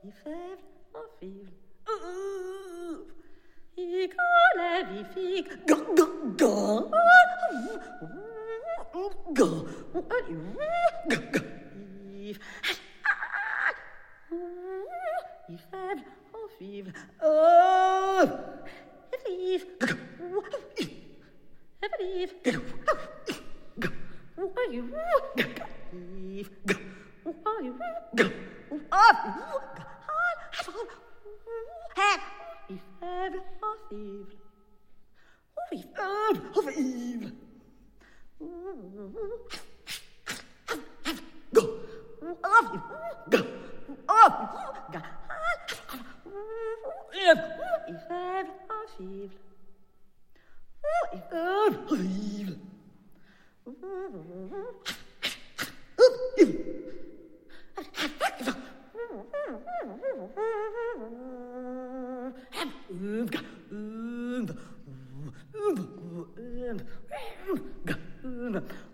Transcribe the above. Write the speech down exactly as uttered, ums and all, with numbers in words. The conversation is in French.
i fèvre, en fivre, ouf, i collève, i figue, ga, ga, ga, ga, ga, ga, i, i fèvre, en fivre, ouf, i five, ga, ga, i, i five, ga, ga, ga, ga, ga, i, ga, ga, il faible, horrible, horrible, horrible. Go, horrible, go, horrible, go. Il faible, horrible, horrible, horrible.